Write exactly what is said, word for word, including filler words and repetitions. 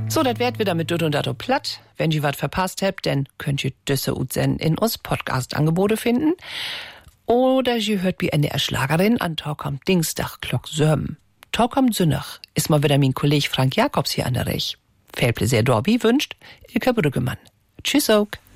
So, das wird wieder mit Düt und Dato platt. Wenn ihr was verpasst habt, dann könnt ihr Düsse Utzen in uns Podcast-Angebote finden. Oder ihr hört wie N D R Schlagerin an Talkom Dienstag Glock Söm. Talkom Sünnach ist mal wieder mein Kollege Frank Jakobs hier an der Rech. Viel Pläsier Dorbi wünscht Ilka Brüggemann. Tschüss auch.